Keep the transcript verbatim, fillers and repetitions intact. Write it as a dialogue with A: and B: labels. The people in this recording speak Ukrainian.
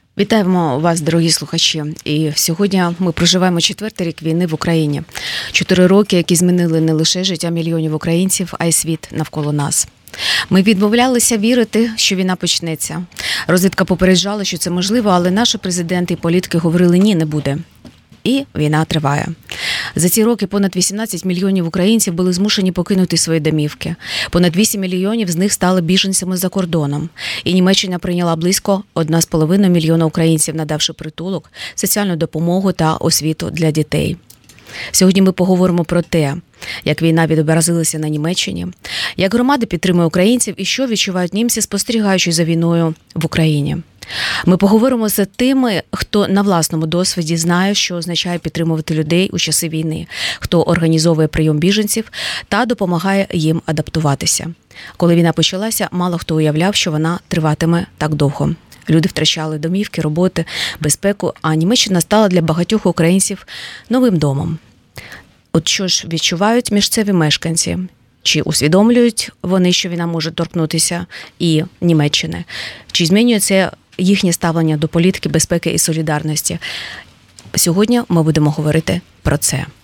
A: Вітаємо вас, дорогі слухачі. І сьогодні ми проживаємо четвертий рік війни в Україні. Чотири роки, які змінили не лише життя мільйонів українців, а й світ навколо нас. Ми відмовлялися вірити, що війна почнеться. Розвідка попереджала, що це можливо, але наші президенти і політики говорили «ні, не буде». І війна триває. За ці роки понад вісімнадцять мільйонів українців були змушені покинути свої домівки. Понад вісім мільйонів з них стали біженцями за кордоном. І Німеччина прийняла близько одна з половиною мільйона українців, надавши притулок, соціальну допомогу та освіту для дітей. Сьогодні ми поговоримо про те, як війна відобразилася на Німеччині, як громади підтримує українців і що відчувають німці, спостерігаючи за війною в Україні. Ми поговоримо з тими, хто на власному досвіді знає, що означає підтримувати людей у часи війни, хто організовує прийом біженців та допомагає їм адаптуватися. Коли війна почалася, мало хто уявляв, що вона триватиме так довго. Люди втрачали домівки, роботи, безпеку, а Німеччина стала для багатьох українців новим домом. От що ж відчувають місцеві мешканці? Чи усвідомлюють вони, що війна може торкнутися і Німеччини? Чи змінюється їхнє ставлення до політики, безпеки і солідарності? Сьогодні ми будемо говорити про це.